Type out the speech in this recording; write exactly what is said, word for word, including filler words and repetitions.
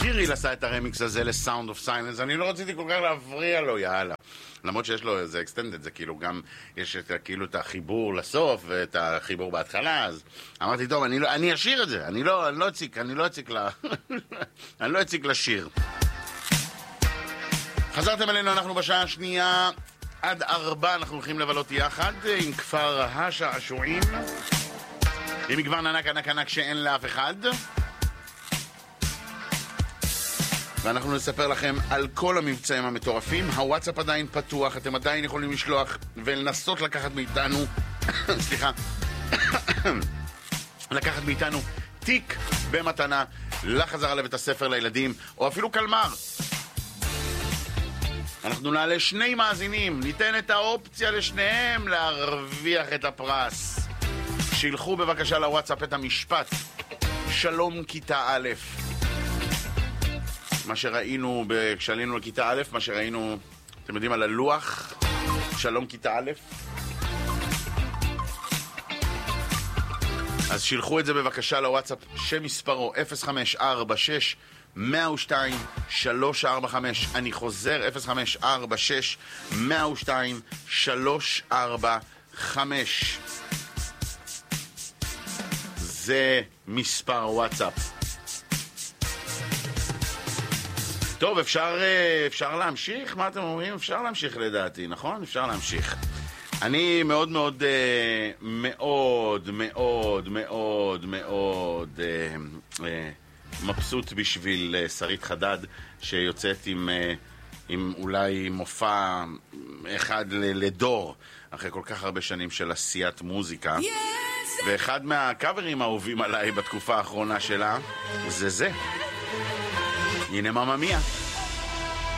קיריל עשה את הרמיקס הזה לסאונד אוף סיילנס, אני לא רציתי כל כך להפריע לו, יאללה. למרות שיש לו איזה אקסטנדד, זה כאילו גם, יש את, כאילו את החיבור לסוף ואת החיבור בהתחלה, אז אמרתי, טוב, אני, לא, אני אשיר את זה, אני לא, אני לא אציק, אני לא אציק ל... אני לא אציק לשיר. חזרתם אלינו, אנחנו בשעה השנייה עד ארבע, אנחנו הולכים לבלות יחד עם כפר השעשועים, עם מגוון ענק ענק ענק שאין לאף אחד, ואנחנו נספר לכם על כל המבצעים המטורפים. הוואטסאפ עדיין פתוח, אתם עדיין יכולים לשלוח ולנסות לקחת מאיתנו סליחה לקחת מאיתנו תיק במתנה לחזרה לבית הספר לילדים, או אפילו קלמר. אנחנו נעלה שני מאזינים, ניתן את האופציה לשניהם להרוויח את הפרס. שילחו בבקשה לוואטסאפ את המשפט שלום כיתה א', מה שראינו כשעלינו לכיתה א', מה שראינו, אתם יודעים, על הלוח שלום כיתה א', אז שילחו את זה בבקשה לוואטסאפ שמספרו אפס חמש ארבע שש מאה ושתיים שלוש ארבע חמש. אני חוזר, אפס חמש ארבע שש מאה ושתיים שלוש ארבע חמש. זה מספר וואטסאפ. טוב, אפשר, אפשר להמשיך? מה אתם אומרים? אפשר להמשיך לדעתי, נכון? אפשר להמשיך. אני מאוד מאוד מאוד מאוד מאוד מאוד מבסוט בשביל שרית חדד שיוצאת עם, עם אולי מופע אחד לדור אחרי כל כך הרבה שנים של עשיית מוזיקה, ואחד מהקאברים האהובים עליי בתקופה האחרונה שלה זה זה. הנה ממא מיה.